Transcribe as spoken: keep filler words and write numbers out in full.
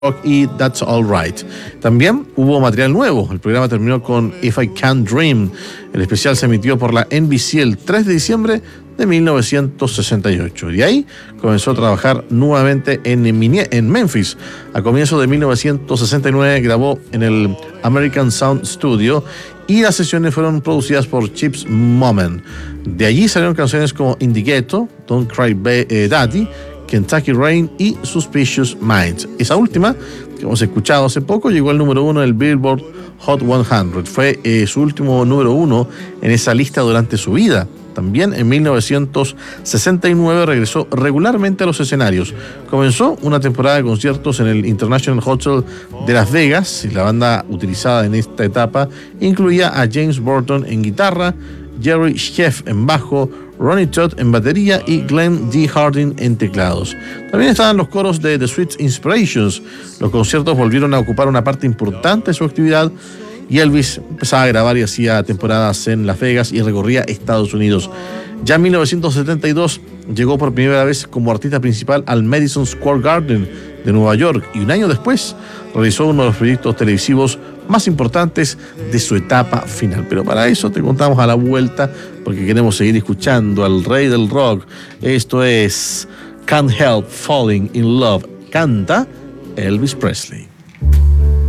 Rock y That's All Right. También hubo material nuevo. El programa terminó con If I Can't Dream. El especial se emitió por la N B C el tres de diciembre de mil novecientos sesenta y ocho. Y ahí comenzó a trabajar nuevamente en, en Memphis. A comienzos de mil novecientos sesenta y nueve grabó en el American Sound Studio y las sesiones fueron producidas por Chips Moman. De allí salieron canciones como In the Ghetto, Don't Cry Ba- eh, Daddy, Kentucky Rain y Suspicious Minds. Esa última, que hemos escuchado hace poco, llegó al número uno del Billboard Hot cien. Fue eh, su último número uno en esa lista durante su vida. También en mil novecientos sesenta y nueve regresó regularmente a los escenarios. Comenzó una temporada de conciertos en el International Hotel de Las Vegas, y la banda utilizada en esta etapa incluía a James Burton en guitarra, Jerry Scheff en bajo, Ronnie Todd en batería y Glenn D. Harding en teclados. También estaban los coros de The Sweet Inspirations. Los conciertos volvieron a ocupar una parte importante de su actividad y Elvis empezaba a grabar y hacía temporadas en Las Vegas y recorría Estados Unidos. Ya en mil novecientos setenta y dos llegó por primera vez como artista principal al Madison Square Garden de Nueva York y un año después realizó uno de los proyectos televisivos más importantes de su etapa final. Pero para eso te contamos a la vuelta, porque queremos seguir escuchando al rey del rock. Esto es Can't Help Falling in Love. Canta Elvis Presley.